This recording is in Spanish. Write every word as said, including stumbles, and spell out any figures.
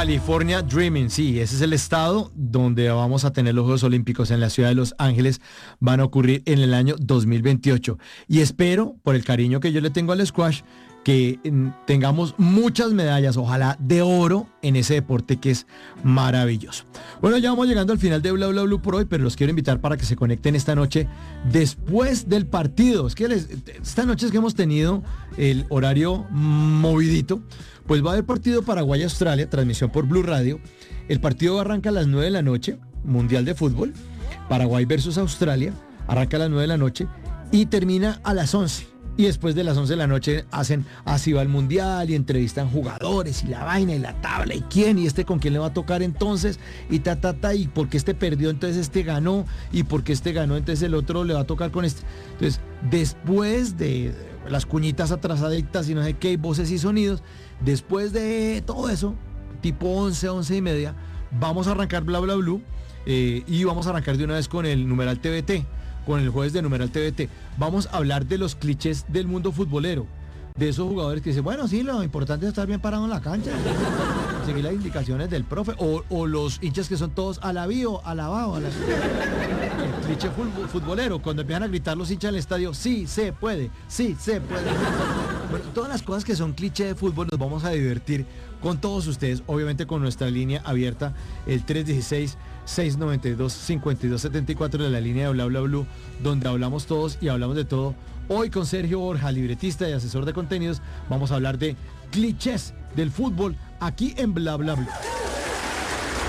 California Dreaming, sí, ese es el estado donde vamos a tener los Juegos Olímpicos en la ciudad de Los Ángeles. Van a ocurrir en el año dos mil veintiocho. Y espero, por el cariño que yo le tengo al squash, que mm, tengamos muchas medallas, ojalá de oro, en ese deporte que es maravilloso. Bueno, ya vamos llegando al final de Bla Bla Blue por hoy, pero los quiero invitar para que se conecten esta noche después del partido. Es que les, esta noche es que hemos tenido el horario movidito. Pues va a haber partido Paraguay-Australia, transmisión por Blue Radio. El partido arranca a las nueve de la noche, Mundial de Fútbol. Paraguay versus Australia, arranca a las nueve de la noche y termina a las once. Y después de las once de la noche hacen así va el Mundial y entrevistan jugadores y la vaina y la tabla y quién y este con quién le va a tocar entonces y ta ta ta y porque este perdió entonces este ganó y porque este ganó entonces el otro le va a tocar con este. Entonces después de las cuñitas atrasadictas y no sé qué, voces y sonidos, después de todo eso, tipo once, once y media, vamos a arrancar Bla Bla Blue eh, y vamos a arrancar de una vez con el numeral T V T. Con el jueves de numeral T V T. Vamos a hablar de los clichés del mundo futbolero. De esos jugadores que dicen, bueno, sí, lo importante es estar bien parado en la cancha. Seguir las indicaciones del profe. O, o los hinchas que son todos alabío, alabado. A la... El cliché futbolero. Cuando empiezan a gritar los hinchas del estadio, sí, se puede, sí, se puede. Bueno, todas las cosas que son cliché de fútbol nos vamos a divertir con todos ustedes. Obviamente con nuestra línea abierta, el tres uno seis, seis nueve dos, cinco dos siete cuatro de la línea de Bla Bla Blue, donde hablamos todos y hablamos de todo. Hoy con Sergio Borja, libretista y asesor de contenidos, vamos a hablar de clichés del fútbol aquí en Bla Bla Blue.